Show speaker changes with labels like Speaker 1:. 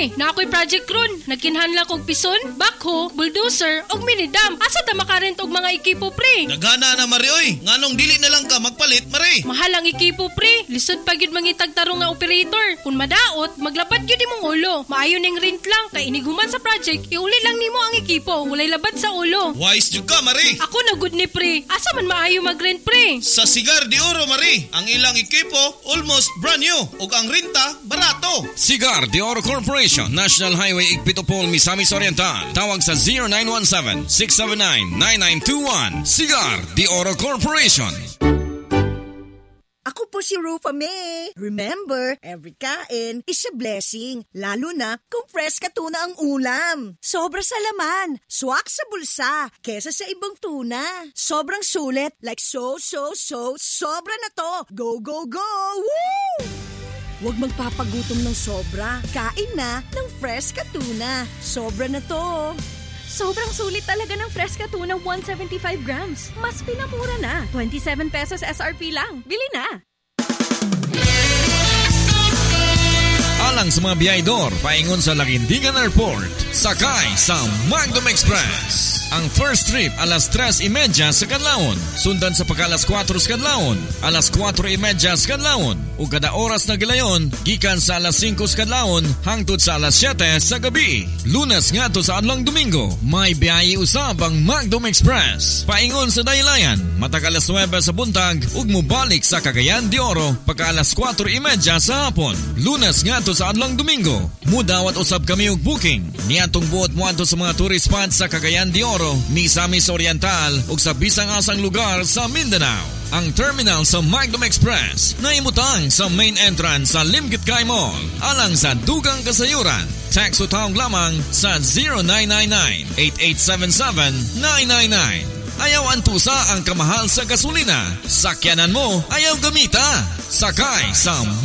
Speaker 1: pre, na ako'y project ron. Nagkinhanla kog pison, backhoe, bulldozer, og minidam. Asa ta makarent og mga ekipo pre?
Speaker 2: Nagana na Mari oy. Nganong dili na lang ka magpalit Mari?
Speaker 1: Mahal ang ekipo pre. Lisod pa gyud mangitag tarong nga operator. Kung madaot, maglabat gyud imong ulo. Maayo ning rent lang kay iniguman sa project, iuli lang nimo ang ekipo. Walay labat sa ulo.
Speaker 2: Wise jud ka Mari.
Speaker 1: Ako na good ni pre. Asa man maayo mag-rent pre?
Speaker 2: Sa Cigar de Oro Mari, ang ilang ekipo almost brand new ug ang renta barato.
Speaker 3: Cigar de Oro Corporation, National Highway Igpitopol, Misamis Oriental. Tawag sa 0917-679-9921. Cigar de Oro Corporation.
Speaker 4: Ako po si Rufa May. Remember, every kain is a blessing. Lalo na kung fresh ka tuna ang ulam. Sobra sa laman, swak sa bulsa, kesa sa ibang tuna. Sobrang sulit, like sobra na to. Go, go, go! Woo! Huwag magpapagutom ng sobra. Kain na ng fresh ka tuna. Sobra na to.
Speaker 5: Sobrang sulit talaga ng Fresca Tuna 175 grams. Mas pinamura na. 27 pesos SRP lang. Bili na!
Speaker 3: Alang sa mga biyahedor, paingon sa Laguindingan Airport, sakay sa Magdom Express. Ang first trip alas 3:30 sa kadlawon, sundan sa pagkalas 4 sa kadlawon, alas 4:30 sa kadlawon, ug kada oras na gilayon gikan sa alas 5 sa kadlawon hangtod sa alas 7 sa gabi. Lunes ngadto sa adlong Domingo, may biyahe usab ang Magdom Express. Paingon sa daylayan, matag alas 9 sa buntag ug mobalik sa Cagayan de Oro pagka alas 4:30 sa hapon. Lunes ngadto sa adlong Domingo, mudawat usab kami og booking niadtong buot moadto sa mga tourist spots sa Cagayan de Oro, Misamis Oriental ug sa bisang-asang lugar sa Mindanao. Ang terminal sa Magdom Express na imutang sa main entrance sa Limkit Kay Mall. Alang sa dugang kasayuran, text o tawag lamang sa 0999-8877-999. Ayaw antusa ang kamahal sa gasolina. Sakyanan mo, ayaw gamita. Sakay sa